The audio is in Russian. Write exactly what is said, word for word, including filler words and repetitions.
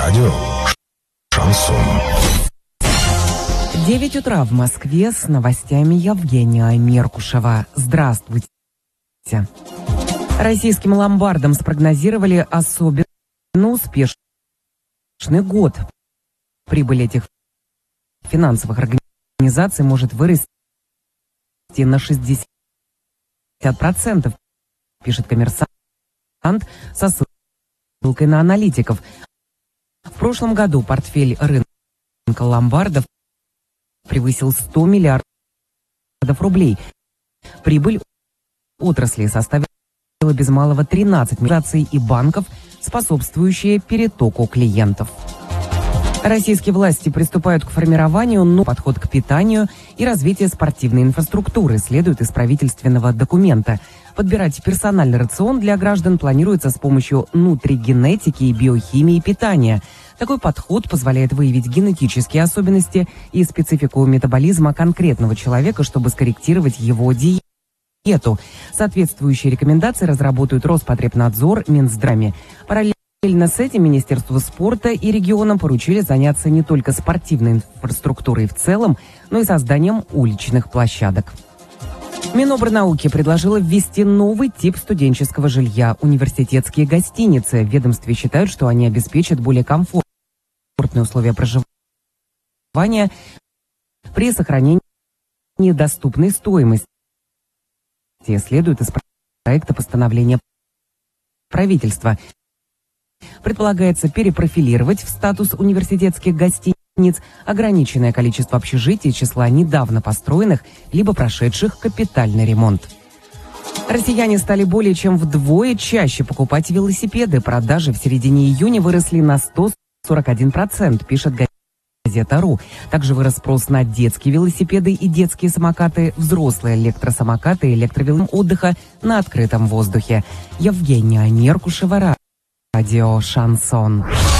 Радио Шансон. девять утра в Москве, с новостями Евгения Меркушева. Здравствуйте. Российским ломбардам спрогнозировали особенно успешный год. Прибыль этих финансовых организаций может вырасти на шестьдесят процентов, пишет «Коммерсант» со ссылкой на аналитиков. В прошлом году портфель рынка ломбардов превысил сто миллиардов рублей. Прибыль отрасли составила без малого тринадцать миллиардов и банков, способствующие перетоку клиентов. Российские власти приступают к формированию нового подхода к питанию и развитию спортивной инфраструктуры, следует из правительственного документа. Подбирать персональный рацион для граждан планируется с помощью нутригенетики и биохимии питания. Такой подход позволяет выявить генетические особенности и специфику метаболизма конкретного человека, чтобы скорректировать его диету. Соответствующие рекомендации разработают Роспотребнадзор, Минздрав. Параллельно с этим Министерству спорта и регионам поручили заняться не только спортивной инфраструктурой в целом, но и созданием уличных площадок. Минобрнауки предложила ввести новый тип студенческого жилья – университетские гостиницы. В ведомстве считают, что они обеспечат более комфортные условия проживания при сохранении доступной стоимости. Следует из проекта постановления правительства. Предполагается перепрофилировать в статус университетских гостиниц ограниченное количество общежитий числа недавно построенных, либо прошедших капитальный ремонт. Россияне стали более чем вдвое чаще покупать велосипеды. Продажи в середине июня выросли на сто сорок один процент, пишет газета.ру. Также вырос спрос на детские велосипеды и детские самокаты, взрослые электросамокаты и электровелосипеды отдыха на открытом воздухе. Евгения Меркушева, Радио Шансон.